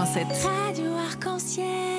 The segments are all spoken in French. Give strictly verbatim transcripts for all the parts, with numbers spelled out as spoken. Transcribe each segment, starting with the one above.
point sept. Radio Arc-en-Ciel.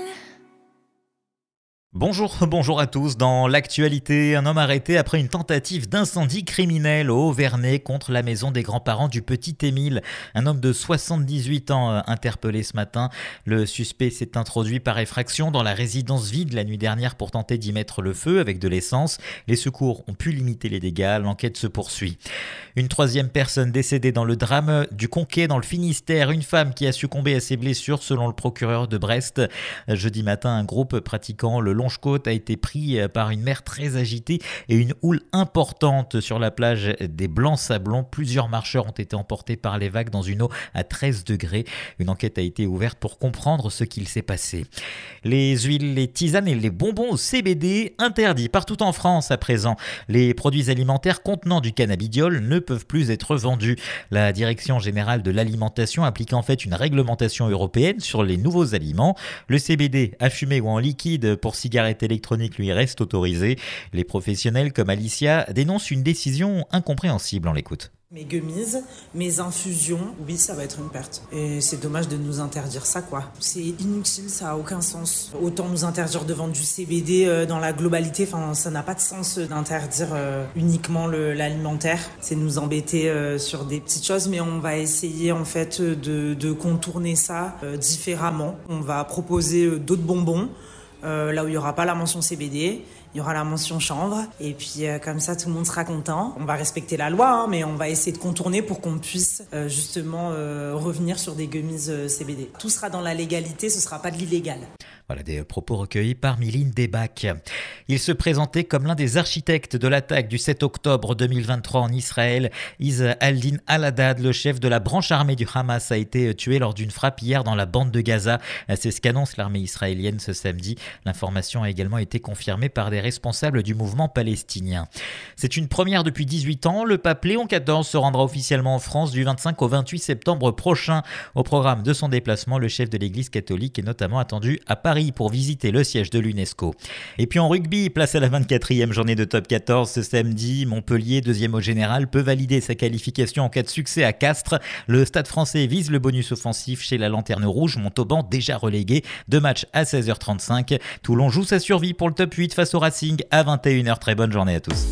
Bonjour, bonjour à tous. Dans l'actualité, un homme arrêté après une tentative d'incendie criminel au Haut-Vernay contre la maison des grands-parents du petit Émile. Un homme de soixante-dix-huit ans interpellé ce matin. Le suspect s'est introduit par effraction dans la résidence vide la nuit dernière pour tenter d'y mettre le feu avec de l'essence. Les secours ont pu limiter les dégâts. L'enquête se poursuit. Une troisième personne décédée dans le drame du Conquet dans le Finistère. Une femme qui a succombé à ses blessures selon le procureur de Brest. Jeudi matin, un groupe pratiquant le long Longe-Côte a été pris par une mer très agitée et une houle importante sur la plage des Blancs-Sablons. Plusieurs marcheurs ont été emportés par les vagues dans une eau à treize degrés. Une enquête a été ouverte pour comprendre ce qu'il s'est passé. Les huiles, les tisanes et les bonbons au C B D interdits partout en France à présent. Les produits alimentaires contenant du cannabidiol ne peuvent plus être vendus. La Direction générale de l'alimentation applique en fait une réglementation européenne sur les nouveaux aliments. Le C B D à fumer ou en liquide pour cigarettes électroniques lui reste autorisé. Les professionnels comme Alicia dénoncent une décision incompréhensible. On l'écoute. Mes gummies, mes infusions, oui, ça va être une perte. Et c'est dommage de nous interdire ça, quoi. C'est inutile, ça a aucun sens. Autant nous interdire de vendre du C B D euh, dans la globalité, enfin, ça n'a pas de sens d'interdire euh, uniquement le, l'alimentaire. C'est nous embêter euh, sur des petites choses, mais on va essayer en fait de, de contourner ça euh, différemment. On va proposer euh, d'autres bonbons. Euh, là où il n'y aura pas la mention C B D, il y aura la mention chanvre, et puis euh, comme ça tout le monde sera content. On va respecter la loi, hein, mais on va essayer de contourner pour qu'on puisse euh, justement euh, revenir sur des gummies euh, C B D. Tout sera dans la légalité, ce ne sera pas de l'illégal. Voilà des propos recueillis par Miline Debac. Il se présentait comme l'un des architectes de l'attaque du sept octobre deux mille vingt-trois en Israël. Izz al-Din al-Haddad, le chef de la branche armée du Hamas, a été tué lors d'une frappe hier dans la bande de Gaza. C'est ce qu'annonce l'armée israélienne ce samedi. L'information a également été confirmée par des responsables du mouvement palestinien. C'est une première depuis dix-huit ans. Le pape Léon quatorze se rendra officiellement en France du vingt-cinq au vingt-huit septembre prochain. Au programme de son déplacement, le chef de l'église catholique est notamment attendu à Paris pour visiter le siège de l'UNESCO. Et puis en rugby, place à la vingt-quatrième journée de top quatorze ce samedi. Montpellier, deuxième au général, peut valider sa qualification en cas de succès à Castres. Le Stade français vise le bonus offensif chez la Lanterne Rouge. Montauban déjà relégué. Deux matchs à seize heures trente-cinq. Toulon joue sa survie pour le top huit face au Racing à vingt et une heures. Très bonne journée à tous.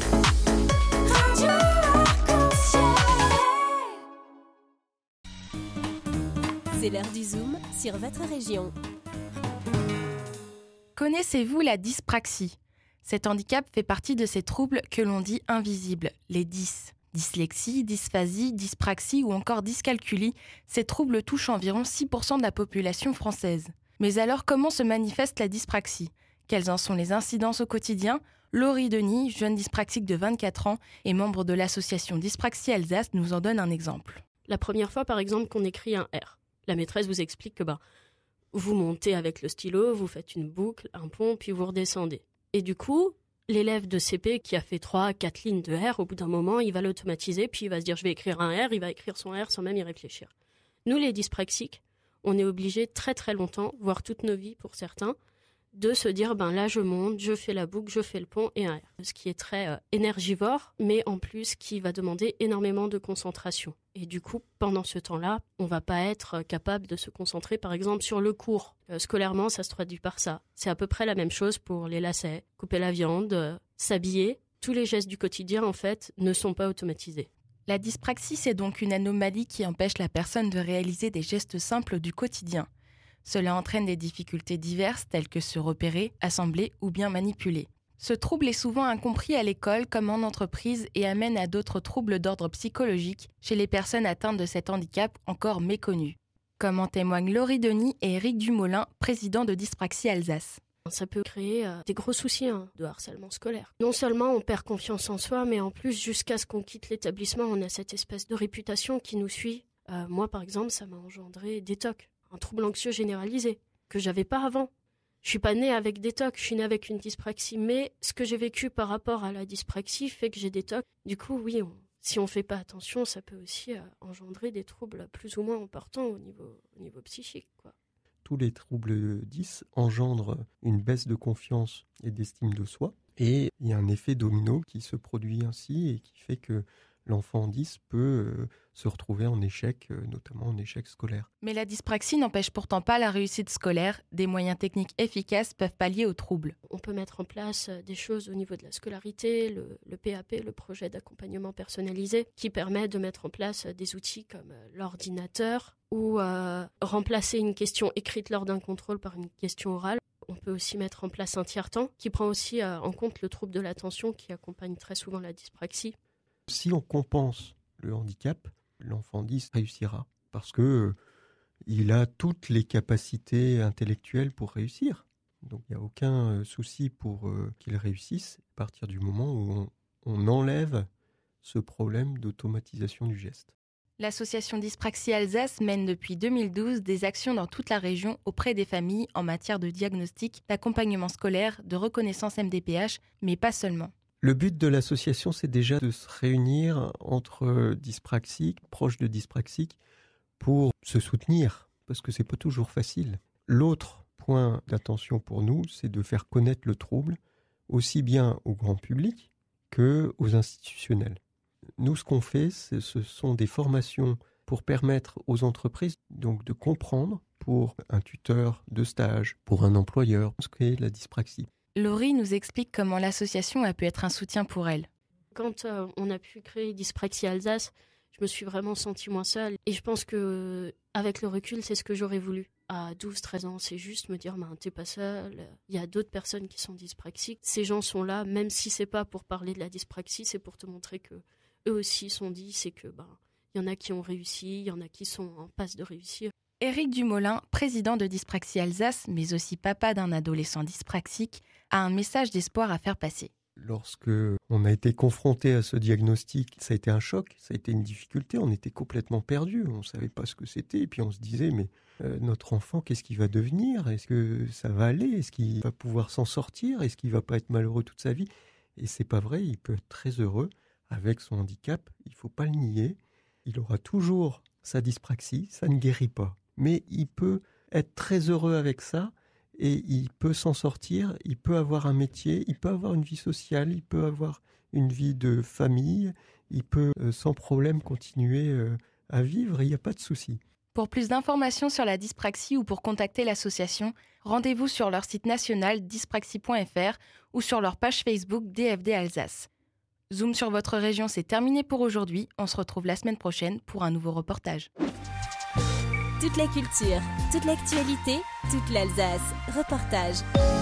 C'est l'heure du Zoom sur votre région. Connaissez-vous la dyspraxie ? Cet handicap fait partie de ces troubles que l'on dit invisibles, les dys. Dyslexie, dysphasie, dyspraxie ou encore dyscalculie, ces troubles touchent environ six pour cent de la population française. Mais alors comment se manifeste la dyspraxie ? Quelles en sont les incidences au quotidien ? Laurie Denis, jeune dyspraxique de vingt-quatre ans et membre de l'association Dyspraxie Alsace, nous en donne un exemple. La première fois, par exemple, qu'on écrit un R, la maîtresse vous explique que bah, vous montez avec le stylo, vous faites une boucle, un pont, puis vous redescendez. Et du coup, l'élève de C P qui a fait trois, quatre lignes de R, au bout d'un moment, il va l'automatiser, puis il va se dire « je vais écrire un R », il va écrire son R sans même y réfléchir. Nous, les dyspraxiques, on est obligés très très longtemps, voire toute nos vies pour certains, de se dire ben là je monte, je fais la boucle, je fais le pont et un R. Ce qui est très euh, énergivore, mais en plus qui va demander énormément de concentration. Et du coup, pendant ce temps-là, on va pas être capable de se concentrer par exemple sur le cours. Euh, scolairement, ça se traduit par ça. C'est à peu près la même chose pour les lacets, couper la viande, euh, s'habiller. Tous les gestes du quotidien en fait ne sont pas automatisés. La dyspraxie, c'est donc une anomalie qui empêche la personne de réaliser des gestes simples du quotidien. Cela entraîne des difficultés diverses telles que se repérer, assembler ou bien manipuler. Ce trouble est souvent incompris à l'école comme en entreprise et amène à d'autres troubles d'ordre psychologique chez les personnes atteintes de cet handicap encore méconnu. Comme en témoignent Laurie Denis et Éric Dumoulin, président de Dyspraxie Alsace. Ça peut créer euh, des gros soucis hein, de harcèlement scolaire. Non seulement on perd confiance en soi, mais en plus jusqu'à ce qu'on quitte l'établissement, on a cette espèce de réputation qui nous suit. Euh, moi par exemple, ça m'a engendré des tocs. Un trouble anxieux généralisé, que j'avais pas avant. Je suis pas née avec des tocs, je suis née avec une dyspraxie, mais ce que j'ai vécu par rapport à la dyspraxie fait que j'ai des tocs. Du coup, oui, on, si on fait pas attention, ça peut aussi euh, engendrer des troubles plus ou moins importants au niveau, au niveau psychique, quoi. Tous les troubles dys engendrent une baisse de confiance et d'estime de soi, et il y a un effet domino qui se produit ainsi et qui fait que l'enfant dys peut euh, se retrouver en échec, euh, notamment en échec scolaire. Mais la dyspraxie n'empêche pourtant pas la réussite scolaire. Des moyens techniques efficaces peuvent pallier aux troubles. On peut mettre en place des choses au niveau de la scolarité, le, le P A P, le projet d'accompagnement personnalisé, qui permet de mettre en place des outils comme l'ordinateur ou euh, remplacer une question écrite lors d'un contrôle par une question orale. On peut aussi mettre en place un tiers-temps qui prend aussi euh, en compte le trouble de l'attention qui accompagne très souvent la dyspraxie. Si on compense le handicap, l'enfant dys réussira parce que euh, il a toutes les capacités intellectuelles pour réussir. Donc il n'y a aucun euh, souci pour euh, qu'il réussisse à partir du moment où on, on enlève ce problème d'automatisation du geste. L'association Dyspraxie Alsace mène depuis deux mille douze des actions dans toute la région auprès des familles en matière de diagnostic, d'accompagnement scolaire, de reconnaissance M D P H, mais pas seulement. Le but de l'association, c'est déjà de se réunir entre dyspraxiques, proches de dyspraxiques, pour se soutenir, parce que c'est pas toujours facile. L'autre point d'attention pour nous, c'est de faire connaître le trouble, aussi bien au grand public qu'aux institutionnels. Nous, ce qu'on fait, c'est, ce sont des formations pour permettre aux entreprises donc, de comprendre, pour un tuteur de stage, pour un employeur, ce qu'est la dyspraxie. Laurie nous explique comment l'association a pu être un soutien pour elle. Quand euh, on a pu créer Dyspraxie Alsace, je me suis vraiment sentie moins seule. Et je pense qu'avec le recul, c'est ce que j'aurais voulu. À douze treize ans, c'est juste me dire, bah, t'es pas seule, il y a d'autres personnes qui sont dyspraxiques. Ces gens sont là, même si c'est pas pour parler de la dyspraxie, c'est pour te montrer que eux aussi sont dys et que bah, y en a qui ont réussi, il y en a qui sont en passe de réussir. Éric Dumolin, président de Dyspraxie Alsace, mais aussi papa d'un adolescent dyspraxique, a un message d'espoir à faire passer. Lorsque on a été confronté à ce diagnostic, ça a été un choc, ça a été une difficulté, on était complètement perdus, on ne savait pas ce que c'était, et puis on se disait, mais euh, notre enfant, qu'est-ce qu'il va devenir ? Est-ce que ça va aller ? Est-ce qu'il va pouvoir s'en sortir ? Est-ce qu'il ne va pas être malheureux toute sa vie ? Et c'est pas vrai, il peut être très heureux avec son handicap, il ne faut pas le nier, il aura toujours sa dyspraxie, ça ne guérit pas. Mais il peut être très heureux avec ça et il peut s'en sortir, il peut avoir un métier, il peut avoir une vie sociale, il peut avoir une vie de famille, il peut euh, sans problème continuer euh, à vivre, il n'y a pas de souci. Pour plus d'informations sur la dyspraxie ou pour contacter l'association, rendez-vous sur leur site national dyspraxie point f r ou sur leur page Facebook D F D Alsace. Zoom sur votre région, c'est terminé pour aujourd'hui. On se retrouve la semaine prochaine pour un nouveau reportage. Toute la culture, toute l'actualité, toute l'Alsace. Reportage.